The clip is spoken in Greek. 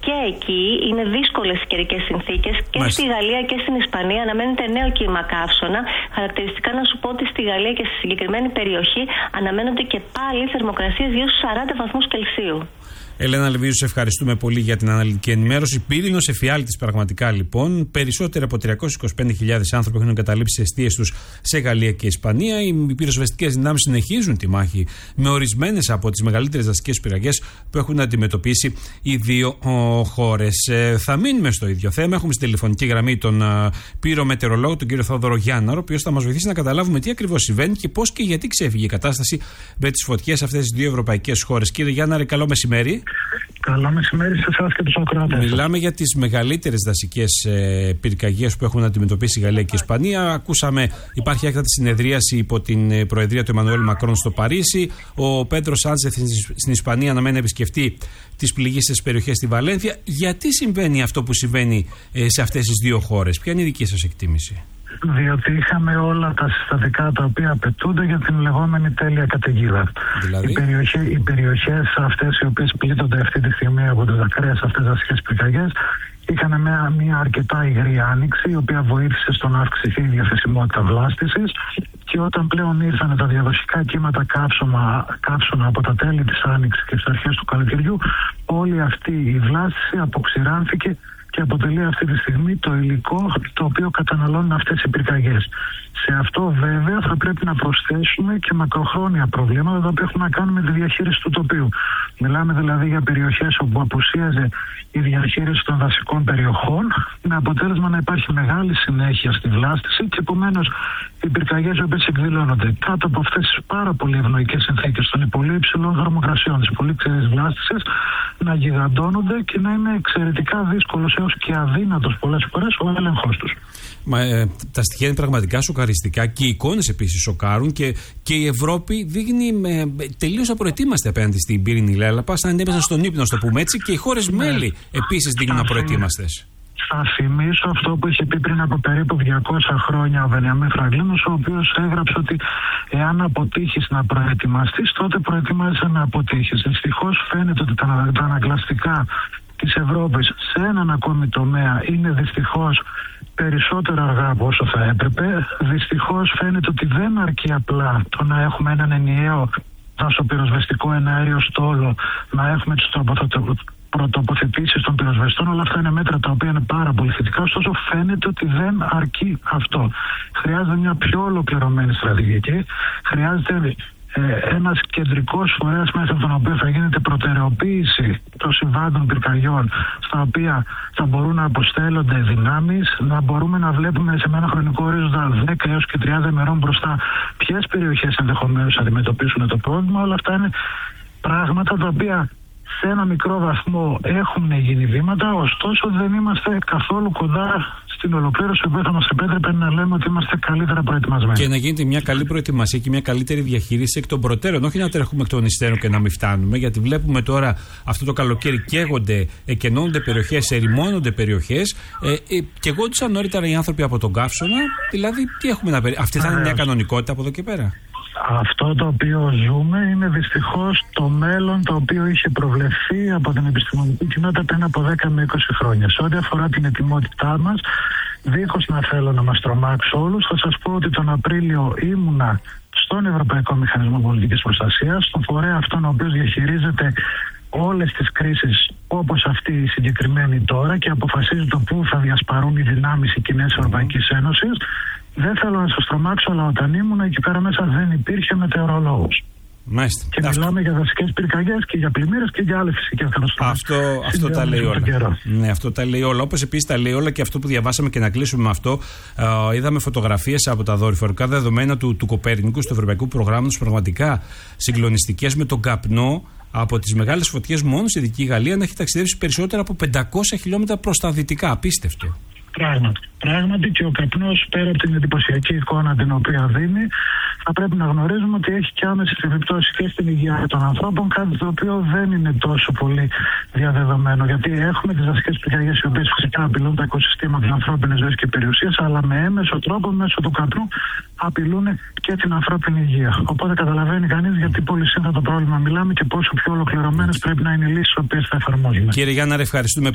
και εκεί είναι δύσκολες οι καιρικές συνθήκες και στη Γαλλία και στην Ισπανία αναμένεται νέο κύμα καύσωνα. Χαρακτηριστικά να σου πω ότι στη Γαλλία και στη συγκεκριμένη περιοχή αναμένονται και πάλι θερμοκρασίες γύρω στους 40 βαθμούς Κελσίου. Ελένα Λεβίζου, σε ευχαριστούμε πολύ για την αναλυτική ενημέρωση. Πύρινος εφιάλτης πραγματικά λοιπόν. Περισσότεροι από 325.000 άνθρωποι έχουν εγκαταλείψει τις αιστείες τους σε Γαλλία και Ισπανία. Οι πυροσβεστικές δυνάμεις συνεχίζουν τη μάχη με ορισμένες από τις μεγαλύτερες δασικές πυρκαγιές που έχουν αντιμετωπίσει οι δύο χώρες. Θα μείνουμε στο ίδιο θέμα. Έχουμε στη τηλεφωνική γραμμή τον πυρομετεωρολόγο, τον κύριο Θόδωρο Γιάνναρο, ο οποίος θα μας βοηθήσει να καταλάβουμε τι ακριβώς συμβαίνει και πώς και γιατί ξέφυγε η κατάσταση με τις φωτιές σε αυτές τις δύο ευρωπαϊκές χώρες. Κύριε Γιάνναρε, καλό μεσημέρι. Καλό μεσημέρι σε εσάς και τους ακροατές. Μιλάμε για τις μεγαλύτερες δασικές πυρκαγιές που έχουν αντιμετωπίσει η Γαλλία και η Ισπανία. Ακούσαμε, υπάρχει έκτακτη συνεδρίαση υπό την προεδρία του Εμμανουέλ Μακρόν στο Παρίσι. Ο Πέντρο Σάντσεθ στην Ισπανία αναμένει να επισκεφτεί τις πληγήσεις περιοχές στη Βαλένθια. Γιατί συμβαίνει αυτό που συμβαίνει σε αυτές τις δύο χώρες, ποια είναι η δική σας εκτίμηση? Διότι είχαμε όλα τα συστατικά τα οποία απαιτούνται για την λεγόμενη τέλεια καταιγίδα. Δηλαδή? Οι περιοχές αυτές οι οποίες πλήττονται αυτή τη στιγμή από τις ακραίες αυτές δασικές πυρκαγιές είχαν μια αρκετά υγρή άνοιξη, η οποία βοήθησε στο να αυξηθεί η διαθεσιμότητα βλάστησης, και όταν πλέον ήρθαν τα διαδοχικά κύματα καύσωνα από τα τέλη της άνοιξης και στις αρχές του καλοκαιριού, όλη αυτή η βλάστηση αποξηράνθηκε και αποτελεί αυτή τη στιγμή το υλικό το οποίο καταναλώνουν αυτές οι πυρκαγιές. Σε αυτό βέβαια θα πρέπει να προσθέσουμε και μακροχρόνια προβλήματα τα οποία έχουν να κάνουν με τη διαχείριση του τοπίου. Μιλάμε δηλαδή για περιοχές όπου απουσίαζε η διαχείριση των δασικών περιοχών, με αποτέλεσμα να υπάρχει μεγάλη συνέχεια στη βλάστηση και επομένως οι πυρκαγιές οι οποίες εκδηλώνονται κάτω από αυτές τις πάρα πολύ ευνοϊκές συνθήκες των πολύ υψηλών θερμοκρασιών, της πολύ ξερής βλάστησης, να γιγαντώνονται και να είναι εξαιρετικά δύσκολος έως και αδύνατος πολλές φορές ο έλεγχος τους. Τα στοιχεία είναι πραγματικά σοκαριστικά και οι εικόνες επίσης σοκάρουν και η Ευρώπη δείχνει τελείως απροετοίμαστη απέναντι στην πύρινη λέλαπα, σαν να έπαιζαν στον ύπνο, το πούμε έτσι, και οι χώρες μέλη επίσης δείχνουν απροετοίμαστες. Θα θυμίσω αυτό που είχε πει πριν από περίπου 200 χρόνια ο Βενιαμίν Φραγκλίνος, ο οποίος έγραψε ότι εάν αποτύχεις να προετοιμαστείς, τότε προετοιμάζεσαι να αποτύχεις. Δυστυχώς φαίνεται ότι τα ανακλαστικά της Ευρώπης σε έναν ακόμη τομέα είναι δυστυχώς περισσότερο αργά από όσο θα έπρεπε. Δυστυχώς φαίνεται ότι δεν αρκεί απλά το να έχουμε έναν ενιαίο δασοπυροσβεστικό εναέριο στόλο, να έχουμε τις πρωτοποθετήσεις των πυροσβεστών. Όλα αυτά είναι μέτρα τα οποία είναι πάρα πολύ θετικά, ωστόσο φαίνεται ότι δεν αρκεί αυτό. Χρειάζεται μια πιο ολοκληρωμένη στρατηγική, χρειάζεται ένας κεντρικός φορέας μέσα από τον οποίο θα γίνεται προτεραιοποίηση των συμβάντων πυρκαγιών, στα οποία θα μπορούν να αποστέλλονται δυνάμεις, να μπορούμε να βλέπουμε σε ένα χρονικό ορίζοντα 10 έως και 30 ημερών μπροστά ποιες περιοχές ενδεχομένως θα αντιμετωπίσουν το πρόβλημα. Όλα αυτά είναι πράγματα τα οποία σε ένα μικρό βαθμό έχουν γίνει βήματα, ωστόσο δεν είμαστε καθόλου κοντά στην ολοκλήρωση που θα μας επέτρεπε να λέμε ότι είμαστε καλύτερα προετοιμασμένοι. Και να γίνεται μια καλή προετοιμασία και μια καλύτερη διαχείριση εκ των προτέρων, όχι να τρέχουμε εκ των υστέρων και να μην φτάνουμε, γιατί βλέπουμε τώρα αυτό το καλοκαίρι καίγονται, εκενώνονται περιοχές, ερημώνονται περιοχές, καιγόντουσαν νωρίτερα οι άνθρωποι από τον καύσωνα. Δηλαδή, τι έχουμε να περιμένουμε? Αυτή θα είναι μια κανονικότητα από εδώ και πέρα? Αυτό το οποίο ζούμε είναι δυστυχώς το μέλλον το οποίο είχε προβλεφθεί από την επιστημονική κοινότητα πριν από 10 με 20 χρόνια. Σε ό,τι αφορά την ετοιμότητά μας, δίχως να θέλω να μας τρομάξω όλους, θα σας πω ότι τον Απρίλιο ήμουνα στον Ευρωπαϊκό Μηχανισμό Πολιτικής Προστασίας, στον φορέα αυτόν ο οποίος διαχειρίζεται όλες τις κρίσεις όπως αυτή η συγκεκριμένη τώρα και αποφασίζει το πού θα διασπαρούν οι δυνάμεις οι κοινές Ευρωπαϊκής Ένωσης. Δεν θέλω να σας τρομάξω, αλλά όταν ήμουν εκεί πέρα μέσα δεν υπήρχε μετεωρολόγος. Μάλιστα. Και μιλάμε για δασικές πυρκαγιές και για πλημμύρες και για άλλες φυσικές καταστροφές. Αυτό τα λέει όλα. Ναι, αυτό τα λέει όλα. Όπως επίσης τα λέει όλα και αυτό που διαβάσαμε, και να κλείσουμε με αυτό. Είδαμε φωτογραφίες από τα δορυφορικά δεδομένα του Κοπέρνικου, του Ευρωπαϊκού Προγράμματος, πραγματικά συγκλονιστικές, με τον καπνό από τις μεγάλες φωτιές μόνο στη Δυτική Γαλλία να έχει ταξιδέψει περισσότερα από 500 χιλιόμετρα προς τα δυτικά. Απίστευτο. Πράγματι, και ο καπνός, πέρα από την εντυπωσιακή εικόνα την οποία δίνει, θα πρέπει να γνωρίζουμε ότι έχει και άμεσες επιπτώσεις και στην υγεία των ανθρώπων, κάτι το οποίο δεν είναι τόσο πολύ διαδεδομένο. Γιατί έχουμε τις δασικές πυρκαγιές, οι οποίες φυσικά απειλούν τα οικοσυστήματα της ανθρώπινης ζωής και περιουσίας, αλλά με έμεσο τρόπο, μέσω του καπνού, απειλούν και την ανθρώπινη υγεία. Οπότε καταλαβαίνει κανείς γιατί πολύ σύνθετο πρόβλημα μιλάμε και πόσο πιο ολοκληρωμένες πρέπει να είναι οι λύσεις τις οποίες θα εφαρμόζουμε. Κύριε Γιάνναρε, ευχαριστούμε